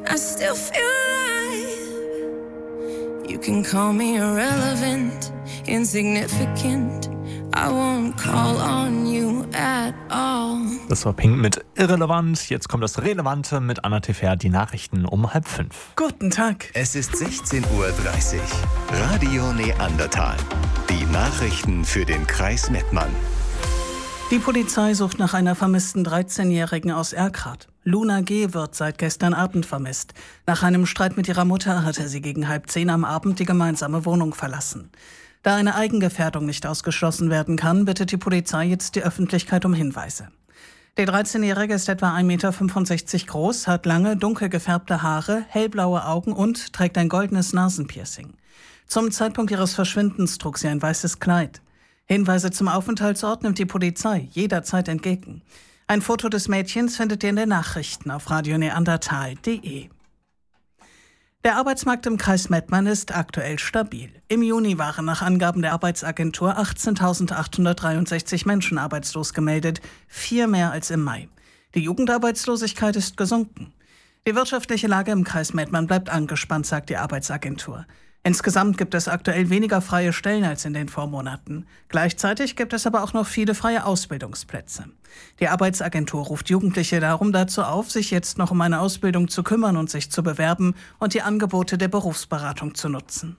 I still feel alive. You can call me irrelevant, insignificant. I won't call on you at all. Das war Pink mit Irrelevant. Jetzt kommt das Relevante mit Anna Tefer, die Nachrichten um 4:30. Guten Tag. Es ist 16:30 Uhr. Radio Neandertal. Die Nachrichten für den Kreis Mettmann. Die Polizei sucht nach einer vermissten 13-Jährigen aus Erkrath. Luna G. wird seit gestern Abend vermisst. Nach einem Streit mit ihrer Mutter hatte sie gegen 9:30 am Abend die gemeinsame Wohnung verlassen. Da eine Eigengefährdung nicht ausgeschlossen werden kann, bittet die Polizei jetzt die Öffentlichkeit um Hinweise. Die 13-Jährige ist etwa 1,65 Meter groß, hat lange, dunkel gefärbte Haare, hellblaue Augen und trägt ein goldenes Nasenpiercing. Zum Zeitpunkt ihres Verschwindens trug sie ein weißes Kleid. Hinweise zum Aufenthaltsort nimmt die Polizei jederzeit entgegen. Ein Foto des Mädchens findet ihr in den Nachrichten auf radioneandertal.de. Der Arbeitsmarkt im Kreis Mettmann ist aktuell stabil. Im Juni waren nach Angaben der Arbeitsagentur 18.863 Menschen arbeitslos gemeldet, 4 mehr als im Mai. Die Jugendarbeitslosigkeit ist gesunken. Die wirtschaftliche Lage im Kreis Mettmann bleibt angespannt, sagt die Arbeitsagentur. Insgesamt gibt es aktuell weniger freie Stellen als in den Vormonaten. Gleichzeitig gibt es aber auch noch viele freie Ausbildungsplätze. Die Arbeitsagentur ruft Jugendliche darum dazu auf, sich jetzt noch um eine Ausbildung zu kümmern und sich zu bewerben und die Angebote der Berufsberatung zu nutzen.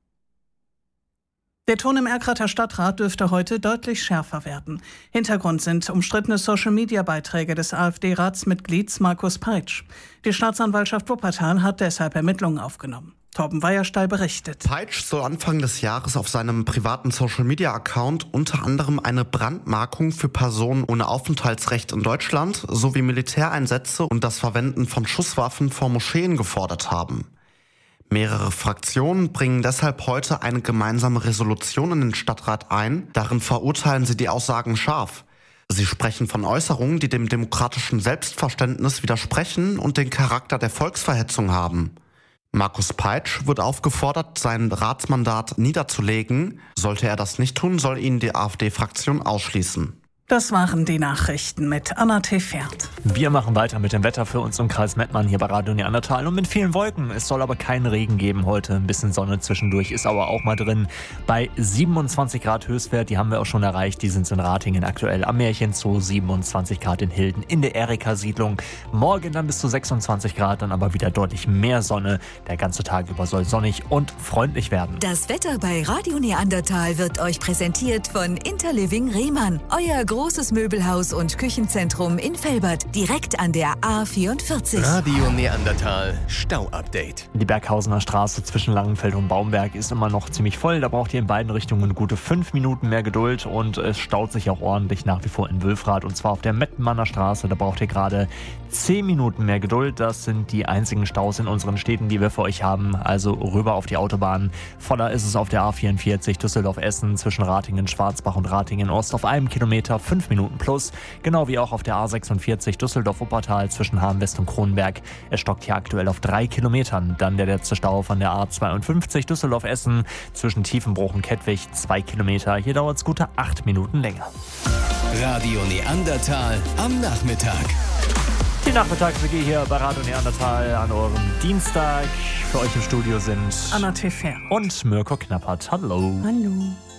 Der Ton im Erkrather Stadtrat dürfte heute deutlich schärfer werden. Hintergrund sind umstrittene Social-Media-Beiträge des AfD-Ratsmitglieds Markus Peitsch. Die Staatsanwaltschaft Wuppertal hat deshalb Ermittlungen aufgenommen. Torben Weierstahl berichtet. Peitsch soll Anfang des Jahres auf seinem privaten Social-Media-Account unter anderem eine Brandmarkung für Personen ohne Aufenthaltsrecht in Deutschland sowie Militäreinsätze und das Verwenden von Schusswaffen vor Moscheen gefordert haben. Mehrere Fraktionen bringen deshalb heute eine gemeinsame Resolution in den Stadtrat ein. Darin verurteilen sie die Aussagen scharf. Sie sprechen von Äußerungen, die dem demokratischen Selbstverständnis widersprechen und den Charakter der Volksverhetzung haben. Markus Peitsch wird aufgefordert, sein Ratsmandat niederzulegen. Sollte er das nicht tun, soll ihn die AfD-Fraktion ausschließen. Das waren die Nachrichten mit Anna Tefert. Wir machen weiter mit dem Wetter für uns im Kreis Mettmann hier bei Radio Neandertal und mit vielen Wolken. Es soll aber keinen Regen geben heute. Ein bisschen Sonne zwischendurch ist aber auch mal drin. Bei 27 Grad Höchstwert, die haben wir auch schon erreicht. Die sind in Ratingen aktuell am Märchenzoo, 27 Grad in Hilden in der Erika-Siedlung. Morgen dann bis zu 26 Grad, dann aber wieder deutlich mehr Sonne. Der ganze Tag über soll sonnig und freundlich werden. Das Wetter bei Radio Neandertal wird euch präsentiert von Interliving Rehmann. Euer großes Möbelhaus und Küchenzentrum in Velbert, direkt an der A44. Radio Neandertal Stau-Update. Die Berghausener Straße zwischen Langenfeld und Baumberg ist immer noch ziemlich voll. Da braucht ihr in beiden Richtungen gute 5 Minuten mehr Geduld und es staut sich auch ordentlich nach wie vor in Wülfrath und zwar auf der Mettmanner Straße. Da braucht ihr gerade 10 Minuten mehr Geduld. Das sind die einzigen Staus in unseren Städten, die wir für euch haben. Also rüber auf die Autobahn. Voller ist es auf der A44 Düsseldorf-Essen zwischen Ratingen, Schwarzbach und Ratingen Ost auf 1 Kilometer 5 Minuten plus. Genau wie auch auf der A46 Düsseldorf-Wuppertal zwischen Hahn-West und Kronenberg. Es stockt hier aktuell auf 3 Kilometern. Dann der letzte Stau von der A52 Düsseldorf-Essen zwischen Tiefenbruch und Kettwig 2 Kilometer. Hier dauert es gute 8 Minuten länger. Radio Neandertal am Nachmittag. Die Nachmittags-WG hier bei Radio Neandertal an eurem Dienstag. Für euch im Studio sind Anna Tefert und Mirko Knappert. Hallo. Hallo.